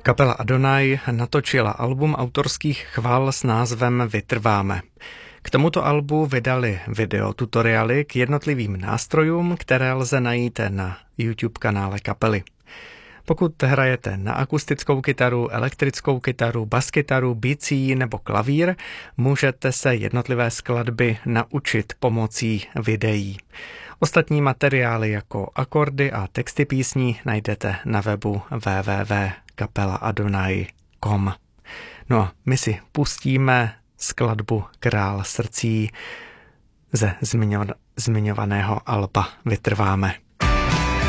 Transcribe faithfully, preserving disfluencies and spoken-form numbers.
Kapela Adonai natočila album autorských chval s názvem Vytrváme. K tomuto albu vydali videotutoriály k jednotlivým nástrojům, které lze najít na YouTube kanále kapely. Pokud hrajete na akustickou kytaru, elektrickou kytaru, baskytaru, bicí nebo klavír, můžete se jednotlivé skladby naučit pomocí videí. Ostatní materiály jako akordy a texty písní najdete na webu w w w tečka kapela adonai tečka com. No a my si pustíme skladbu Král srdcí ze zmiňovaného alba Vytrváme.